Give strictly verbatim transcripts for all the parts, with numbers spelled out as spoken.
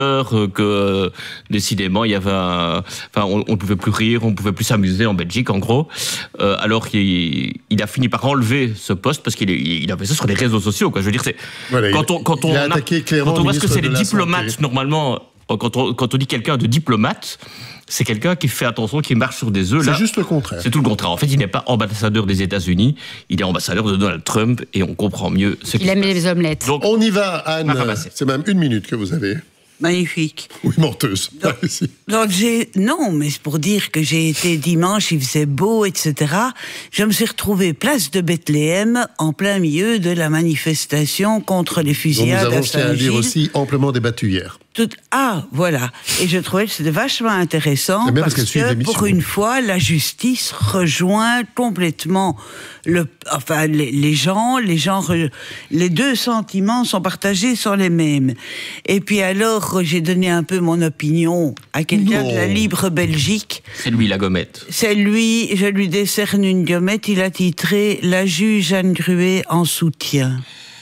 que euh, décidément il y avait un, enfin on ne pouvait plus rire, on ne pouvait plus s'amuser en Belgique en gros, euh, alors qu'il il a fini par enlever ce poste parce qu'il il avait ça sur les réseaux sociaux quoi. Je veux dire c'est voilà, quand on quand on a, quand on voit ce que c'est les diplomates santé. Normalement quand on quand on dit quelqu'un de diplomate, c'est quelqu'un qui fait attention, qui marche sur des œufs. C'est juste le contraire. C'est tout le contraire. En fait, il n'est pas ambassadeur des États-Unis, il est ambassadeur de Donald Trump et on comprend mieux ce qu'il Il aime les omelettes. Donc, on y va, Anne. C'est même une minute que vous avez. Magnifique. Oui, menteuse. Donc, donc j'ai non, mais c'est pour dire que j'ai été dimanche, il faisait beau, et cetera. Je me suis retrouvée place de Bethléem, en plein milieu de la manifestation contre les fusillades. Donc nous avons, je tiens à dire aussi, amplement débattu hier. Tout... Ah, voilà. Et je trouvais que c'était vachement intéressant parce, parce que, pour une fois, la justice rejoint complètement le, enfin, les, les gens, les gens, les deux sentiments sont partagés, sont les mêmes. Et puis alors, j'ai donné un peu mon opinion à quelqu'un de la Libre Belgique. C'est lui la gommette. C'est lui, je lui décerne une gommette, il a titré « La juge Anne Gruet en soutien ».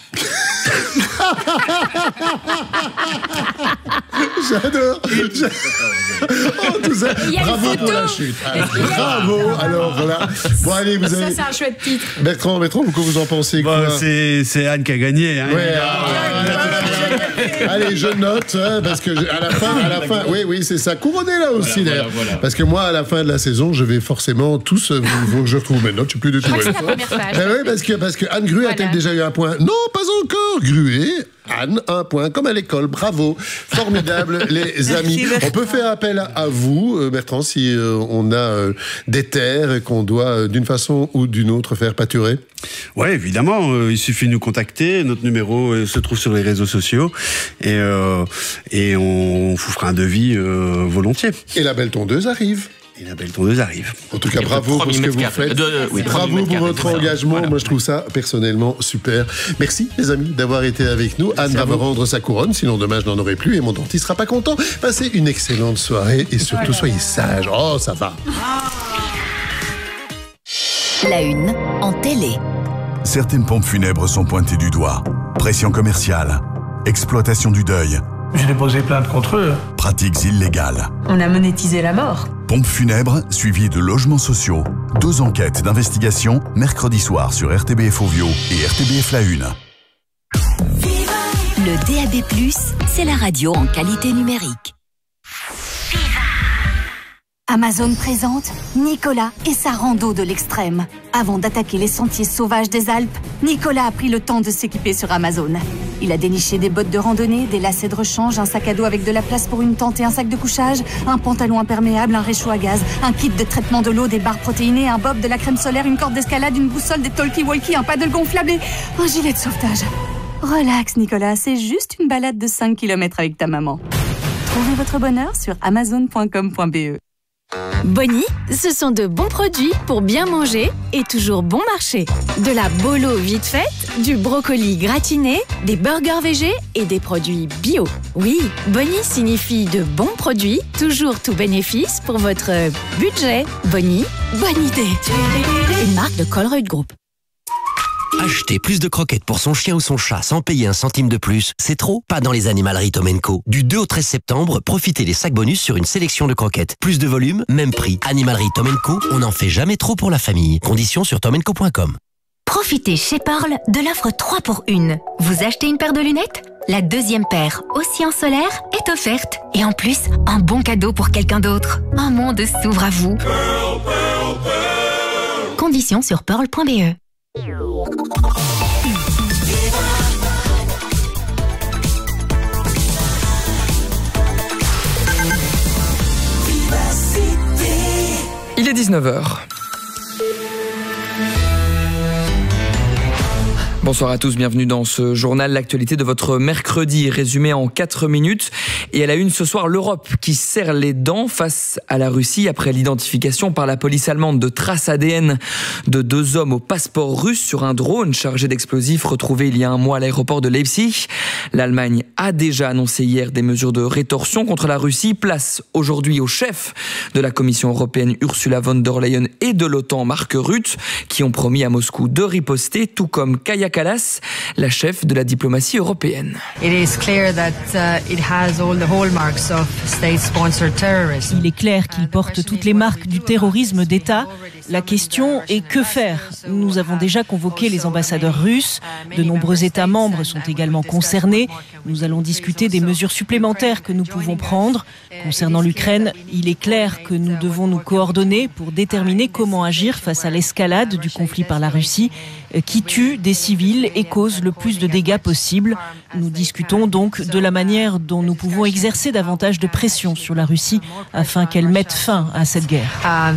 J'adore. Oh, tout ça. Bravo pour la chute. Bravo. Alors voilà. Bon allez, vous avez. Ça c'est un chouette titre. Bertrand, Bertrand, vous, vous en pensez bah, quoi? C'est c'est Anne qui a gagné. Hein. Ouais, ah, ouais, allez, je note hein, parce que à la fin, à la fin, oui, oui, c'est ça. Couronnez là aussi voilà, d'ailleurs. voilà, voilà. Parce que moi, à la fin de la saison, je vais forcément tous. Vous, vous, je retrouve mes notes. Je suis plus du tout. C'est la première page. Ben oui, parce que parce que Anne Gruet voilà. A-t-elle déjà eu un point? Non, pas encore. Gruet. Anne, un point, comme à l'école, bravo, formidable les amis. On peut faire appel à vous, Bertrand, si euh, on a euh, des terres qu'on doit euh, d'une façon ou d'une autre faire pâturer. Oui, évidemment, euh, il suffit de nous contacter, notre numéro euh, se trouve sur les réseaux sociaux et, euh, et on vous fera un devis euh, volontiers. Et la belle tondeuse arrive. Et la belle tondeuse arrive. En tout cas, bravo pour ce que vous faites. De, de, oui, bravo pour votre engagement. Voilà. Moi, je trouve ça personnellement super. Merci, les amis, d'avoir été avec nous. Merci Anne va me rendre sa couronne, sinon demain, je n'en aurai plus et mon dentiste sera pas content. Passez une excellente soirée et surtout, voilà. Soyez sages. Oh, ça va. La une en télé. Certaines pompes funèbres sont pointées du doigt. Pression commerciale, exploitation du deuil. J'ai déposé plainte contre eux. Pratiques illégales. On a monétisé la mort. Pompes funèbres suivies de logements sociaux. Deux enquêtes d'investigation mercredi soir sur R T B F Ovio et R T B F La Une. Le D A B plus, c'est la radio en qualité numérique. Amazon présente Nicolas et sa rando de l'extrême. Avant d'attaquer les sentiers sauvages des Alpes, Nicolas a pris le temps de s'équiper sur Amazon. Il a déniché des bottes de randonnée, des lacets de rechange, un sac à dos avec de la place pour une tente et un sac de couchage, un pantalon imperméable, un réchaud à gaz, un kit de traitement de l'eau, des barres protéinées, un bob, de la crème solaire, une corde d'escalade, une boussole, des talkie-walkie, un paddle gonflable et un gilet de sauvetage. Relax Nicolas, c'est juste une balade de cinq kilomètres avec ta maman. Trouvez votre bonheur sur amazon point com point b e. Bonnie, ce sont de bons produits pour bien manger et toujours bon marché. De la bolo vite faite, du brocoli gratiné, des burgers végés et des produits bio. Oui, Bonnie signifie de bons produits, toujours tout bénéfice pour votre budget. Bonnie, bonne idée. Une marque de Colruyt Group. Acheter plus de croquettes pour son chien ou son chat sans payer un centime de plus, c'est trop? Pas dans les animaleries Tom and Co. Du deux au treize septembre, profitez des sacs bonus sur une sélection de croquettes. Plus de volume, même prix. Animalerie Tom and Co, on n'en fait jamais trop pour la famille. Conditions sur tom and co point com. Profitez chez Pearl de l'offre trois pour un. Vous achetez une paire de lunettes? La deuxième paire, aussi en solaire, est offerte. Et en plus, un bon cadeau pour quelqu'un d'autre. Un monde s'ouvre à vous. Pearl, Pearl, Pearl. Conditions sur pearl point b e. Il est dix-neuf heures. Bonsoir à tous, bienvenue dans ce journal. L'actualité de votre mercredi résumée en quatre minutes. Et à la une ce soir, l'Europe qui serre les dents face à la Russie après l'identification par la police allemande de traces A D N de deux hommes au passeport russe sur un drone chargé d'explosifs retrouvé il y a un mois à l'aéroport de Leipzig. L'Allemagne a déjà annoncé hier des mesures de rétorsion contre la Russie. Place aujourd'hui au chef de la Commission européenne Ursula von der Leyen et de l'OTAN Mark Rutte qui ont promis à Moscou de riposter, tout comme Kaja Kallas, Kallas, la chef de la diplomatie européenne. Il est clair qu'il porte toutes les marques du terrorisme d'État. La question est que faire ? Nous avons déjà convoqué les ambassadeurs russes. De nombreux États membres sont également concernés. Nous allons discuter des mesures supplémentaires que nous pouvons prendre. Concernant l'Ukraine, il est clair que nous devons nous coordonner pour déterminer comment agir face à l'escalade du conflit par la Russie, qui tue des civils et cause le plus de dégâts possible. Nous discutons donc de la manière dont nous pouvons exercer davantage de pression sur la Russie afin qu'elle mette fin à cette guerre.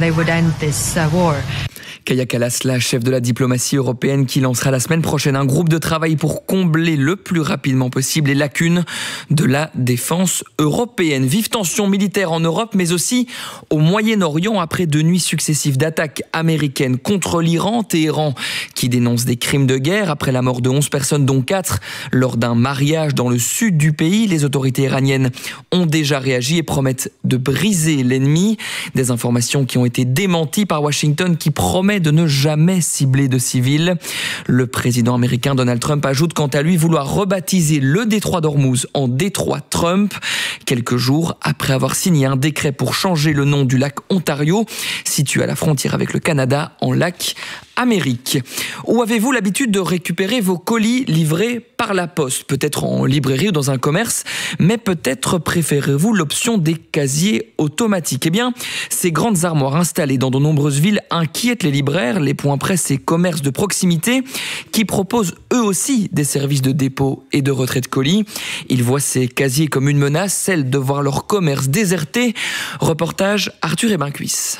Kaja Kallas, la chef de la diplomatie européenne, qui lancera la semaine prochaine un groupe de travail pour combler le plus rapidement possible les lacunes de la défense européenne. Vive tension militaire en Europe, mais aussi au Moyen-Orient après deux nuits successives d'attaques américaines contre l'Iran. Téhéran qui dénonce des crimes de guerre après la mort de onze personnes, dont quatre lors d'un mariage dans le sud du pays. Les autorités iraniennes ont déjà réagi et promettent de briser l'ennemi. Des informations qui ont été démenties par Washington, qui promet de ne jamais cibler de civils. Le président américain Donald Trump ajoute quant à lui vouloir rebaptiser le détroit d'Ormuz en détroit Trump, quelques jours après avoir signé un décret pour changer le nom du lac Ontario, situé à la frontière avec le Canada, en lac Amérique. Où avez-vous l'habitude de récupérer vos colis livrés par la poste ? Peut-être en librairie ou dans un commerce, mais peut-être préférez-vous l'option des casiers automatiques. Eh bien, ces grandes armoires installées dans de nombreuses villes inquiètent les libraires, les points presse et commerces de proximité qui proposent eux aussi des services de dépôt et de retrait de colis. Ils voient ces casiers comme une menace, celle de voir leur commerce déserté. Reportage Arthur Ebincuisse.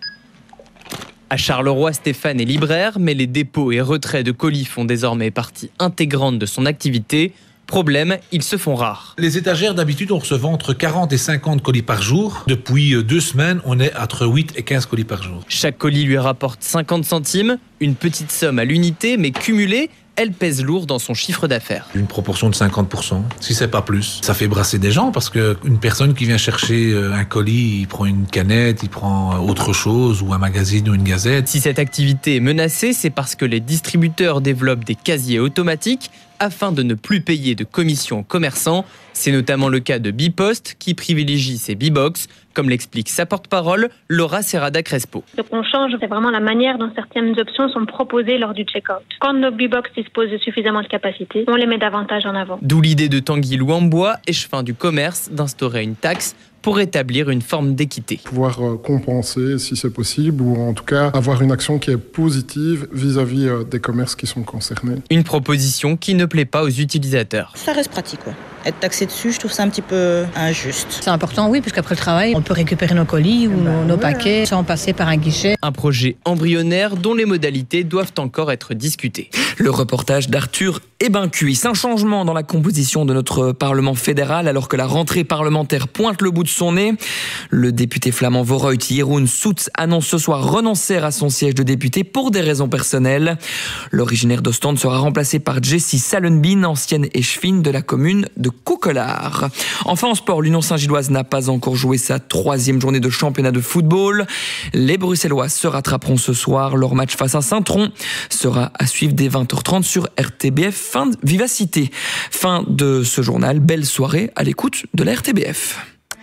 À Charleroi, Stéphane est libraire, mais les dépôts et retraits de colis font désormais partie intégrante de son activité. Problème, ils se font rares. Les étagères, d'habitude, on recevait entre quarante et cinquante colis par jour. Depuis deux semaines, on est entre huit et quinze colis par jour. Chaque colis lui rapporte cinquante centimes, une petite somme à l'unité, mais cumulée, elle pèse lourd dans son chiffre d'affaires. Une proportion de cinquante pour cent, si c'est pas plus. Ça fait brasser des gens parce qu'une personne qui vient chercher un colis, il prend une canette, il prend autre chose ou un magazine ou une gazette. Si cette activité est menacée, c'est parce que les distributeurs développent des casiers automatiques afin de ne plus payer de commissions aux commerçants. C'est notamment le cas de Bipost qui privilégie ses B-Box, comme l'explique sa porte-parole, Laura Serrada Crespo. Ce qu'on change, c'est vraiment la manière dont certaines options sont proposées lors du check-out. Quand nos B-Box disposent de suffisamment de capacité, on les met davantage en avant. D'où l'idée de Tanguy Louambois, échevin du commerce, d'instaurer une taxe pour établir une forme d'équité. Pouvoir compenser si c'est possible, ou en tout cas avoir une action qui est positive vis-à-vis des commerces qui sont concernés. Une proposition qui ne plaît pas aux utilisateurs. Ça reste pratique, ouais. Être taxé dessus, je trouve ça un petit peu injuste. C'est important, oui, parce qu'après le travail, on peut récupérer nos colis ou ben, nos ouais. paquets sans passer par un guichet. Un projet embryonnaire dont les modalités doivent encore être discutées. Le reportage d'Arthur Ebincuisse. Un changement dans la composition de notre Parlement fédéral alors que la rentrée parlementaire pointe le bout de son nez. Le député flamand Vooruit Jeroen Soets annonce ce soir renoncer à son siège de député pour des raisons personnelles. L'originaire d'Ostende sera remplacé par Jessie Salenbien, ancienne échevine de la commune de Coquelard. Enfin en sport, l'Union Saint-Gilloise n'a pas encore joué sa troisième journée de championnat de football. Les Bruxellois se rattraperont ce soir. Leur match face à Saint-Tron sera à suivre dès vingt heures trente sur R T B F. Fin de Vivacité. Fin de ce journal. Belle soirée à l'écoute de la R T B F.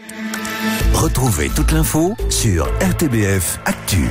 Retrouvez toute l'info sur R T B F Actu.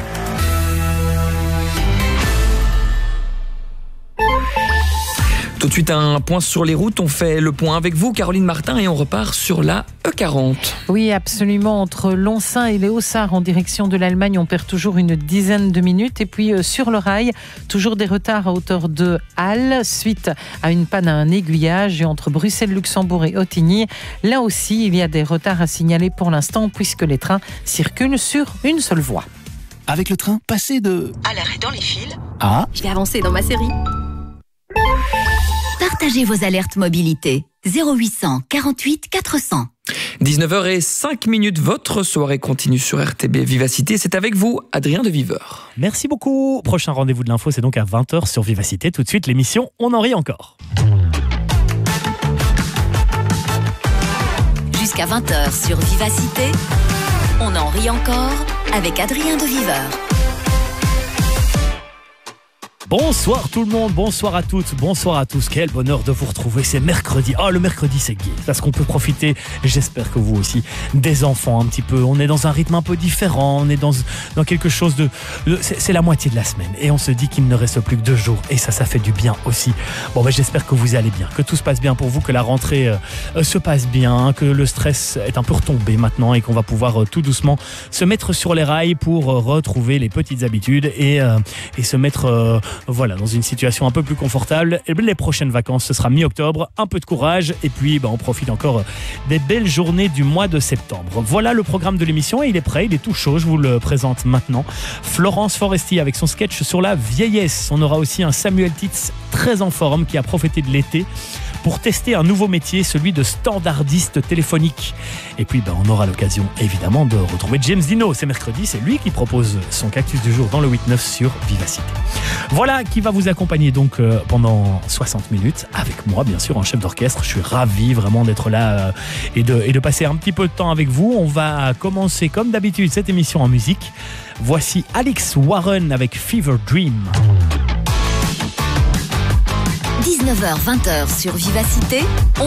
Tout de suite, un point sur les routes. On fait le point avec vous, Caroline Martin, et on repart sur la E quarante. Oui, absolument. Entre Lonsin et les Hauts-Sarts, en direction de l'Allemagne, on perd toujours une dizaine de minutes. Et puis, euh, sur le rail, toujours des retards à hauteur de Halle, suite à une panne à un aiguillage. Et entre Bruxelles, Luxembourg et Ottigny, là aussi, il y a des retards à signaler pour l'instant, puisque les trains circulent sur une seule voie. Avec le train, passez de... à l'arrêt dans les fils. Ah. Je vais avancer dans ma série. Partagez vos alertes mobilité. zéro huit cent quarante-huit quatre cents. dix-neuf heures zéro cinq, votre soirée continue sur R T B Vivacité. C'est avec vous, Adrien de Viveur. Merci beaucoup. Prochain rendez-vous de l'info, c'est donc à vingt heures sur Vivacité. Tout de suite, l'émission On en rit encore. Jusqu'à vingt heures sur Vivacité, On en rit encore avec Adrien de Viveur. Bonsoir tout le monde, bonsoir à toutes, bonsoir à tous. Quel bonheur de vous retrouver, c'est mercredi. Ah, le mercredi c'est gai, parce qu'on peut profiter, j'espère que vous aussi, des enfants un petit peu. On est dans un rythme un peu différent, on est dans, dans quelque chose de... C'est, c'est la moitié de la semaine et on se dit qu'il ne reste plus que deux jours et ça, ça fait du bien aussi. Bon, ben, j'espère que vous allez bien, que tout se passe bien pour vous, que la rentrée euh, se passe bien, que le stress est un peu retombé maintenant et qu'on va pouvoir euh, tout doucement se mettre sur les rails pour euh, retrouver les petites habitudes et, euh, et se mettre... Euh, Voilà, dans une situation un peu plus confortable. Et les prochaines vacances, ce sera mi-octobre. Un peu de courage et puis ben, on profite encore des belles journées du mois de septembre. Voilà le programme de l'émission et il est prêt, il est tout chaud. Je vous le présente maintenant. Florence Foresti avec son sketch sur la vieillesse. On aura aussi un Samuel Titz très en forme qui a profité de l'été pour tester un nouveau métier, celui de standardiste téléphonique. Et puis ben, on aura l'occasion évidemment de retrouver James Dino. C'est mercredi, c'est lui qui propose son cactus du jour dans le huit neuf sur Vivacité. Voilà qui va vous accompagner donc euh, pendant soixante minutes avec moi bien sûr en chef d'orchestre. Je suis ravi vraiment d'être là euh, et, de, et de passer un petit peu de temps avec vous. On va commencer comme d'habitude cette émission en musique. Voici Alex Warren avec Fever Dream. dix-neuf heures vingt sur Vivacité,